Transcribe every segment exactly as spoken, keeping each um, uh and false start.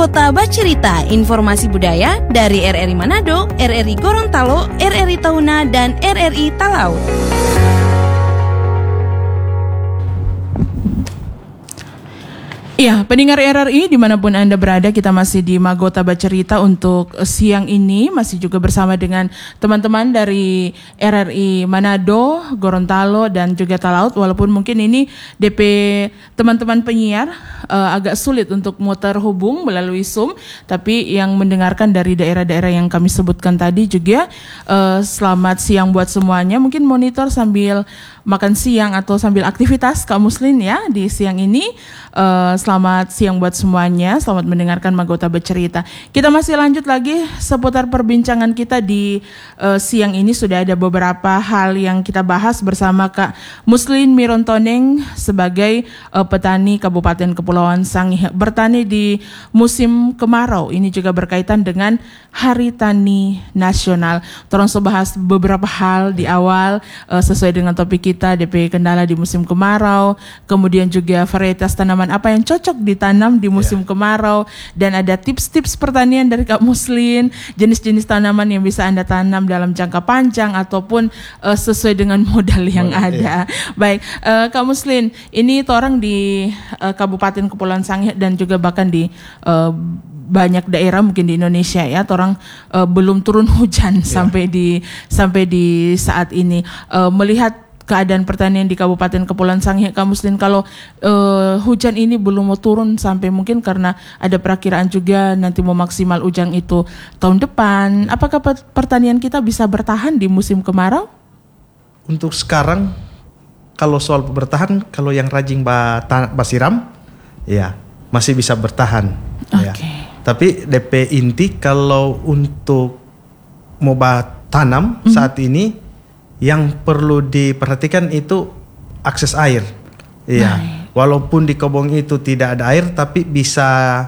Magota Bercerita, informasi budaya dari R R I Manado, R R I Gorontalo, R R I Tahuna, dan R R I Talaut. Ya, pendengar R R I dimanapun Anda berada, kita masih di Magota Bercerita untuk siang ini. Masih juga bersama dengan teman-teman dari R R I Manado, Gorontalo, dan juga Talaut. Walaupun mungkin ini D P teman-teman penyiar uh, agak sulit untuk mau terhubung melalui Zoom. Tapi yang mendengarkan dari daerah-daerah yang kami sebutkan tadi juga, uh, selamat siang buat semuanya. Mungkin monitor sambil makan siang atau sambil aktivitas Kak Muslin ya di siang ini. Uh, selamat siang buat semuanya, selamat mendengarkan Magota Bercerita. Kita masih lanjut lagi seputar perbincangan kita di uh, siang ini. Sudah ada beberapa hal yang kita bahas bersama Kak Muslin Mirontoneng sebagai uh, petani Kabupaten Kepulauan Sangihe, bertani di musim kemarau. Ini juga berkaitan dengan Hari Tani Nasional. Tolong bahas beberapa hal di awal uh, sesuai dengan topik kita, D P kendala di musim kemarau, kemudian juga varietas tanaman apa yang cocok ditanam di musim yeah. kemarau, dan ada tips-tips pertanian dari Kak Muslin, jenis-jenis tanaman yang bisa Anda tanam dalam jangka panjang ataupun uh, sesuai dengan modal yang oh, ada. Yeah. Baik, uh, Kak Muslin, ini orang di uh, Kabupaten Kepulauan Sangihe dan juga bahkan di uh, banyak daerah mungkin di Indonesia ya, orang uh, belum turun hujan yeah. sampai di sampai di saat ini. Uh, melihat keadaan pertanian di Kabupaten Kepulauan Sangihe, Kak Muslin, kalau uh, hujan ini belum mau turun sampai mungkin karena ada perakiraan juga nanti mau maksimal hujan itu tahun depan, apakah pertanian kita bisa bertahan di musim kemarau? Untuk sekarang, kalau soal bertahan, kalau yang rajin basiram, ya masih bisa bertahan. Okay. Ya. Tapi D P inti kalau untuk mau tanam mm-hmm. saat ini, yang perlu diperhatikan itu akses air. Iya. Walaupun di kebun itu tidak ada air, tapi bisa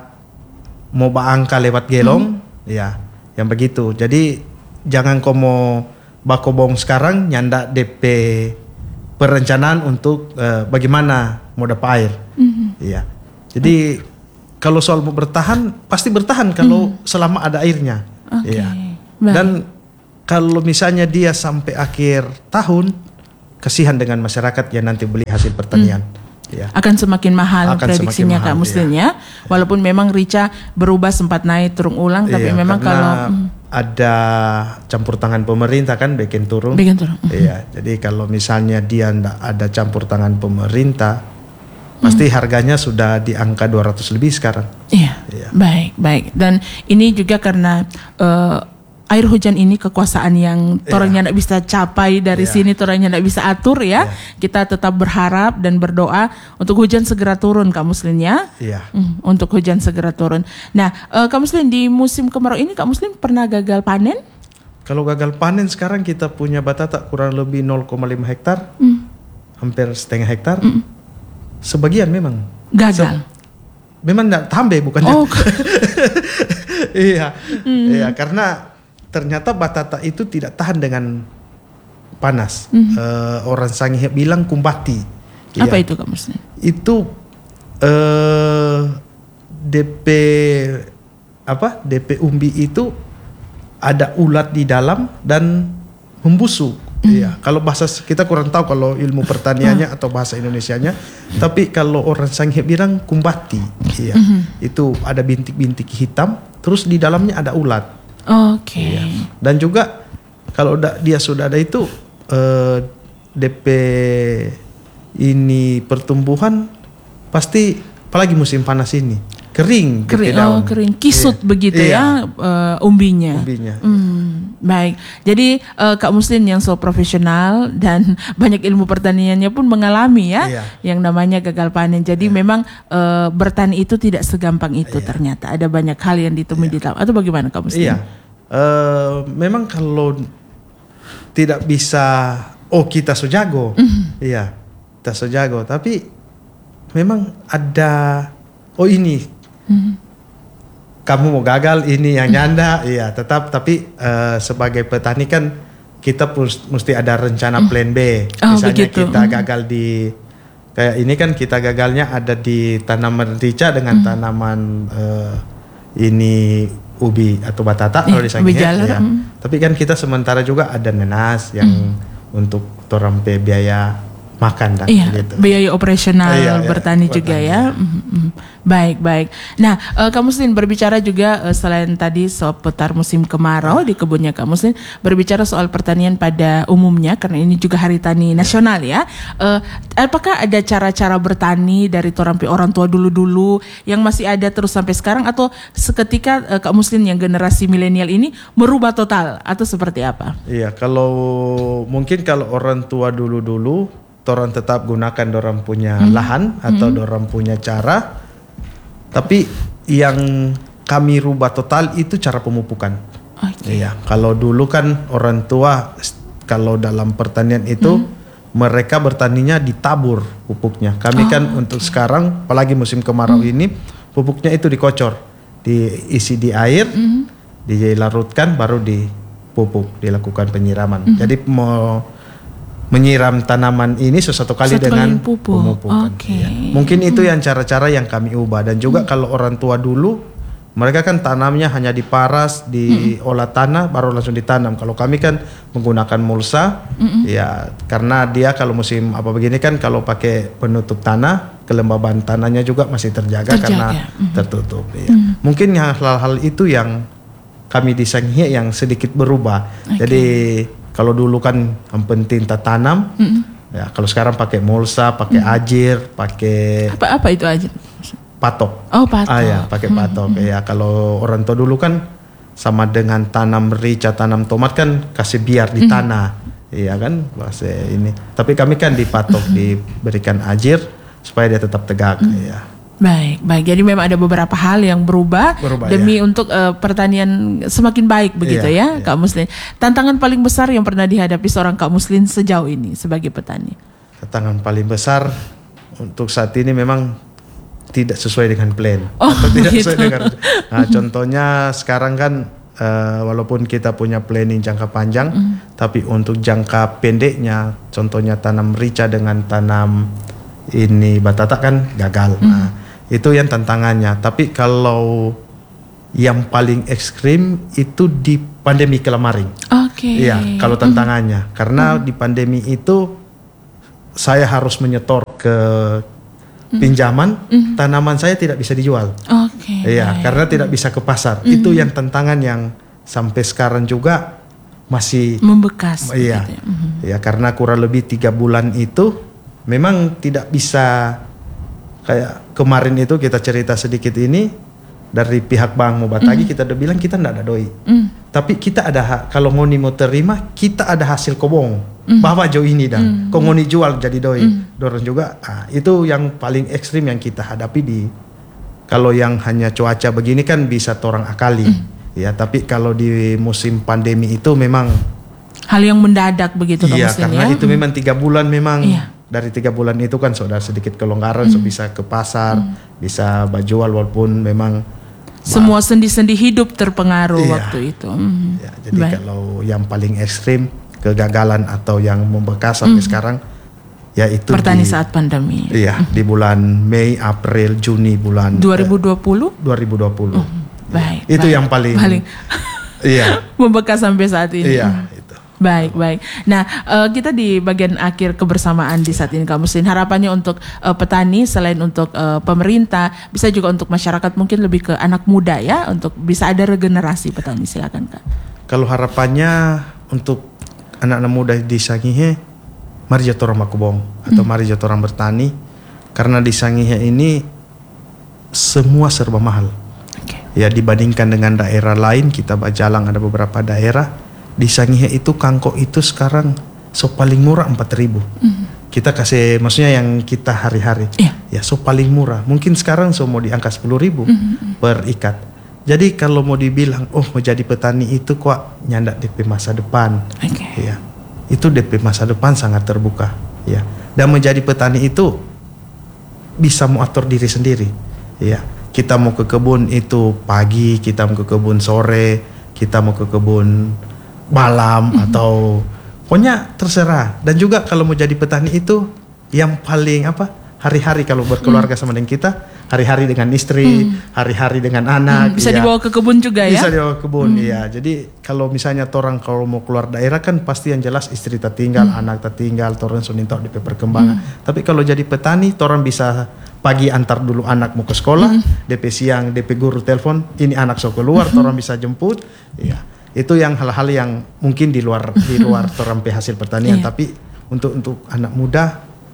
mau angka lewat gelong, hmm. ya, yang begitu. Jadi jangan komo bakobong sekarang nyanda D P perencanaan untuk uh, bagaimana mau dapat air. Hmm. Iya. Jadi hmm. kalau soal mau bertahan pasti bertahan kalau hmm. selama ada airnya. Okay. Iya. Dan kalau misalnya dia sampai akhir tahun, kasihan dengan masyarakat yang nanti beli hasil pertanian. Hmm. Ya. Akan semakin mahal Akan prediksinya semakin Kak Muslin ya. ya. Walaupun memang rica berubah sempat naik turun ulang, tapi iya, memang kalau ada campur tangan pemerintah kan bikin turun. Bikin turun. Iya. Jadi kalau misalnya dia tidak ada campur tangan pemerintah, pasti hmm. harganya sudah di angka dua ratus lebih sekarang. Iya. iya. Baik, baik. Dan ini juga karena uh, air hujan ini kekuasaan yang torangnya tidak yeah. bisa capai dari yeah. sini, torangnya tidak bisa atur ya. Yeah. Kita tetap berharap dan berdoa untuk hujan segera turun, Kak Muslin ya. Yeah. Hmm, untuk hujan segera turun. Nah, uh, Kak Muslin, di musim kemarau ini Kak Muslin pernah gagal panen? Kalau gagal panen sekarang kita punya batata kurang lebih nol koma lima hektar, mm. hampir setengah hektar. Mm. Sebagian memang gagal. Se- memang tidak tambah bukannya. Oh. iya, mm. iya karena ternyata batata itu tidak tahan dengan panas. Mm-hmm. Uh, orang Sangihe bilang kumbati. Apa ya. itu Kak Muslin? Itu uh, D P apa? D P umbi itu ada ulat di dalam dan membusuk. Iya. Mm. Kalau bahasa kita kurang tahu kalau ilmu pertaniannya atau bahasa Indonesianya. Tapi kalau orang Sangihe bilang kumbati. Iya. Mm-hmm. Itu ada bintik-bintik hitam. Terus di dalamnya ada ulat. Oke. Okay. Ya. Dan juga kalau da, dia sudah ada itu uh, D P ini pertumbuhan pasti apalagi musim panas ini kering, kering oh, kering kisut iya. begitu iya. ya uh, umbinya. Umbinya. Hmm, baik. Jadi uh, Kak Muslin yang so profesional dan banyak ilmu pertaniannya pun mengalami ya iya. yang namanya gagal panen. Jadi iya. memang uh, bertani itu tidak segampang itu iya. ternyata ada banyak hal yang ditemui iya. di dalam. Atau bagaimana Kak Muslin? Iya. Uh, memang kalau tidak bisa oh kita so jago. Mm-hmm. Iya. Kita so jago, tapi memang ada oh ini mm-hmm. kamu mau gagal ini yang nyanda, mm-hmm. iya tetap tapi uh, sebagai petani kan kita mesti ada rencana plan B. Oh, misalnya begitu. kita gagal di kayak ini kan kita gagalnya ada di tanaman rica dengan mm-hmm. tanaman uh, ini ubi atau batata Iya, kalau di ubi Sangihe jalar, ya. mm. Tapi kan kita sementara juga ada nenas yang mm. untuk torang pe biaya makan dah Iya, gitu. biaya operasional Iya, iya, bertani bertani, juga ya. ya. Mm-hmm. Baik, baik. Nah, uh, Kak Muslin berbicara juga uh, selain tadi seputar musim kemarau di kebunnya Kak Muslin, berbicara soal pertanian pada umumnya karena ini juga Hari Tani Nasional ya. Uh, apakah ada cara-cara bertani dari torampi orang tua dulu-dulu yang masih ada terus sampai sekarang atau seketika uh, Kak Muslin yang generasi milenial ini merubah total atau seperti apa? Iya, kalau mungkin kalau orang tua dulu-dulu orang tetap gunakan dorang punya hmm. lahan atau hmm. dorang punya cara, tapi yang kami rubah total itu cara pemupukan. Okay. Iya, kalau dulu kan orang tua kalau dalam pertanian itu hmm. mereka bertaninya ditabur pupuknya. Kami oh, kan okay. untuk sekarang, apalagi musim kemarau hmm. ini, pupuknya itu dikocor, diisi di air, hmm. dilarutkan, baru dipupuk, dilakukan penyiraman. Hmm. Jadi mau menyiram tanaman ini sesuatu kali Satu dengan kali pupuk. pemupukan. Okay. Ya. Mungkin itu yang cara-cara yang kami ubah. Dan juga hmm. kalau orang tua dulu, mereka kan tanamnya hanya diparas, diolah tanah, baru langsung ditanam. Kalau kami kan menggunakan mulsa, hmm. ya karena dia kalau musim apa begini kan kalau pakai penutup tanah, kelembaban tanahnya juga masih terjaga, terjaga. karena hmm. tertutup. Ya. Hmm. Mungkin hal-hal itu yang kami di Sangihe yang sedikit berubah. Okay. Jadi kalau dulu kan yang penting tak tanam, mm-hmm. ya kalau sekarang pakai mulsa, pakai mm. ajir, pakai apa apa itu ajir? Patok. Oh patok. Ah ya, pakai patok. Mm-hmm. Ya kalau orang tua dulu kan sama dengan tanam merica, tanam tomat kan kasih biar di mm-hmm. tanah, iya kan bahasa ini. Tapi kami kan dipatok, mm-hmm. diberikan ajir supaya dia tetap tegak. Mm-hmm. Ya. Baik, baik. Jadi memang ada beberapa hal yang berubah, berubah demi ya. untuk uh, pertanian semakin baik begitu ya, ya, Kak Muslin. Tantangan paling besar yang pernah dihadapi seorang Kak Muslin sejauh ini sebagai petani? Tantangan paling besar untuk saat ini memang tidak sesuai dengan plan oh, atau tidak gitu. sesuai dengan. Nah, contohnya sekarang kan uh, walaupun kita punya planning jangka panjang, mm. tapi untuk jangka pendeknya, contohnya tanam merica dengan tanam ini batata kan gagal. Mm. Nah, itu yang tantangannya. Tapi kalau yang paling ekstrim itu di pandemi kemarin. Oke. Okay. Iya, kalau tantangannya. Mm. Karena mm. di pandemi itu saya harus menyetor ke mm. pinjaman, mm. tanaman saya tidak bisa dijual. Oke. Okay. Iya, karena tidak bisa ke pasar. Mm. Itu yang tantangan yang sampai sekarang juga masih membekas. Iya. Gitu ya. Mm. Ya, karena kurang lebih tiga bulan itu memang tidak bisa. Kayak kemarin itu kita cerita sedikit ini dari pihak Bank Mobatagi mm. kita udah bilang kita tidak ada doi, mm. tapi kita ada hak. Kalau ngoni mau terima kita ada hasil kobong mm. bahwa jauh ini dah, mm. kok ngoni jual jadi doi, mm. dorong juga. Nah, itu yang paling ekstrim yang kita hadapi di. Kalau yang hanya cuaca begini kan bisa torang akali, mm. ya. Tapi kalau di musim pandemi itu memang hal yang mendadak begitu. Iya, karena ya? itu memang tiga bulan memang. Iya. Dari tiga bulan itu kan sudah sedikit kelonggaran, mm. so bisa ke pasar, mm. bisa berjual walaupun memang semua sendi-sendi hidup terpengaruh iya. waktu itu. Mm. Ya, jadi Baik. kalau yang paling ekstrim kegagalan atau yang membekas sampai mm. sekarang, ya itu bertani di, saat pandemi. Iya, mm. di bulan Mei, April, Juni bulan dua ribu dua puluh. Eh, dua ribu dua puluh. Mm. Baik. Ya, itu baik. yang paling. paling iya. membekas sampai saat ini. Iya. Baik, baik. Nah, uh, kita di bagian akhir kebersamaan di saat ini Kak Muslin. Harapannya untuk uh, petani selain untuk uh, pemerintah, bisa juga untuk masyarakat, mungkin lebih ke anak muda ya, untuk bisa ada regenerasi petani. Silakan Kak. Kalau harapannya untuk anak-anak muda di Sangihe, mari jatuh orang makubong atau hmm. mari jatuh orang bertani, karena di Sangihe ini semua serba mahal. Okay. Ya dibandingkan dengan daerah lain, kita berjalan ada beberapa daerah. Di Sangihe itu kangkok itu sekarang so paling murah empat ribu. Mm. Kita kasih maksudnya yang kita hari-hari. Yeah. Ya so paling murah. Mungkin sekarang so mau di angka sepuluh ribu mm-hmm. per ikat. Jadi kalau mau dibilang oh mau jadi petani itu kok nyandak D P masa depan. Okay. Ya. Itu D P masa depan sangat terbuka, ya. Dan menjadi petani itu bisa mau atur diri sendiri. Ya. Kita mau ke kebun itu pagi, kita mau ke kebun sore, kita mau ke kebun malam mm-hmm. atau pokoknya terserah. Dan juga kalau mau jadi petani itu yang paling apa hari-hari kalau berkeluarga mm-hmm. sama dengan kita hari-hari dengan istri, hmm. hari-hari dengan anak. Hmm, bisa ya. dibawa ke kebun juga ya? Bisa dibawa ke kebun, hmm. ya. Jadi kalau misalnya orang kalau mau keluar daerah kan pasti yang jelas istri tertinggal, hmm. anak tertinggal, orang sunintok di perkembangan. Hmm. Tapi kalau jadi petani, orang bisa pagi antar dulu anak mau ke sekolah, hmm. D P siang, D P guru telepon, ini anak so keluar, hmm. orang bisa jemput. Ya, itu yang hal-hal yang mungkin di luar di luar orang hasil pertanian. Yeah. Tapi untuk untuk anak muda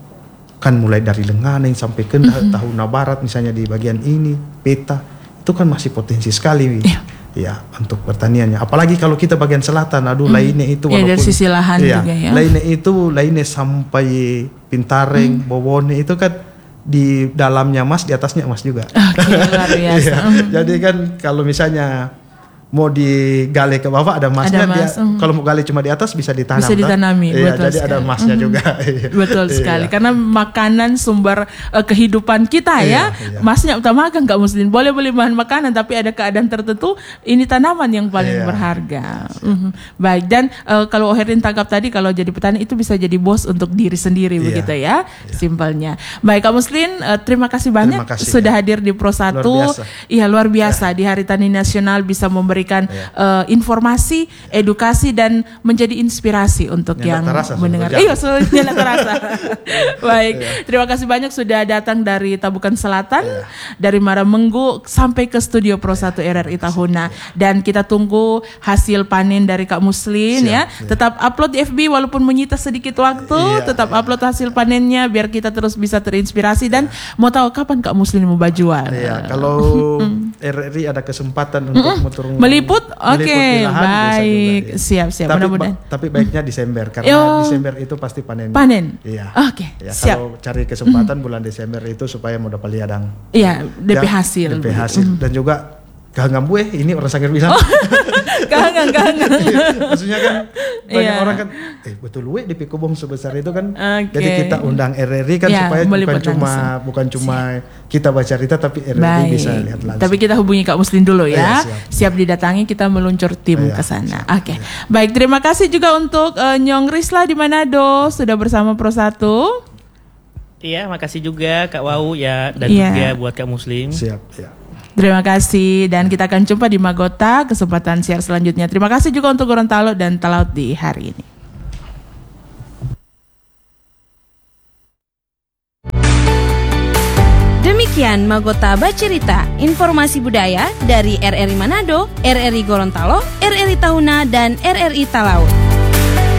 kan mulai dari Lenganeng sampai ke mm-hmm. Tahuna Barat misalnya di bagian ini peta itu kan masih potensi sekali yeah. ya untuk pertaniannya, apalagi kalau kita bagian selatan aduh mm. lainnya itu ya, walaupun dari sisi lahan ya, juga ya lainnya itu lainnya sampai Pintareng, mm. Bobone itu kan di dalamnya emas di atasnya emas juga. Okay, luar biasa. ya, mm. Jadi kan kalau misalnya mau digali ke bawah ada emasnya, ada mas, dia mm. kalau mau gali cuma di atas bisa ditanam. Bisa ditanami, iya, betul jadi sekali. Ada emasnya mm. juga. Betul sekali, iya. Karena makanan sumber uh, kehidupan kita ya. Iya, emasnya iya. utama kan nggak muslim. Boleh beli bahan makanan, tapi ada keadaan tertentu ini tanaman yang paling iya. berharga. Mm-hmm. Baik, dan uh, kalau Herin tangkap tadi kalau jadi petani itu bisa jadi bos untuk diri sendiri iya. begitu ya, iya. simpelnya. Baik, Kak Muslin, uh, terima kasih banyak terima kasih, sudah ya. hadir di Pro satu. Iya luar biasa ya. Di Hari Tani Nasional bisa memberi memberikan ya. uh, informasi, edukasi dan menjadi inspirasi untuk yang, yang terasa, mendengar. Iya, sudah terasa. Baik, ya. Terima kasih banyak sudah datang dari Tabukan Selatan, ya. dari Maramenggu sampai ke studio Pro satu R R I Tahuna. Ya. Dan kita tunggu hasil panen dari Kak Muslin ya. ya. Tetap upload di F B walaupun menyita sedikit waktu, ya, tetap ya. upload hasil panennya biar kita terus bisa terinspirasi dan ya. mau tahu kapan Kak Muslin mau bajuan. Iya, kalau R R I ada kesempatan untuk mm-hmm. motor meliput, oke, okay. baik, juga, ya. siap siap. Tapi, mudah-mudahan. Ba- tapi baiknya Desember karena Yo. Desember itu pasti panen. Panen. Iya. Oke. Okay. Ya, siap. Kalau cari kesempatan mm. bulan Desember itu supaya mau dapat liadang. Iya, D P ya, hasil. D P hasil mm. dan juga kehangan bue ini orang Sangir bilang. Oh, kehangan kehangan. Maksudnya kan banyak yeah. orang kan, eh betul we di Pikobong sebesar itu kan. Okay. Jadi kita undang R R I kan yeah, supaya bukan cuma langsung. bukan cuma siap. kita baca cerita tapi R R I Baik. bisa lihat langsung. Tapi kita hubungi Kak Muslin dulu ya. Yeah, siap. siap didatangi, kita meluncur tim yeah, ke sana. Oke. Okay. Yeah. Baik, terima kasih juga untuk uh, Nyong Risla di Manado sudah bersama Pro satu. Iya, makasih juga Kak Wau ya dan yeah. juga buat Kak Muslim. Siap, ya. Terima kasih dan kita akan jumpa di Magota kesempatan share selanjutnya. Terima kasih juga untuk Gorontalo dan Talaut di hari ini. Demikian Magota Bacerita, informasi budaya dari R R I Manado, R R I Gorontalo, R R I Tahuna dan R R I Talaut.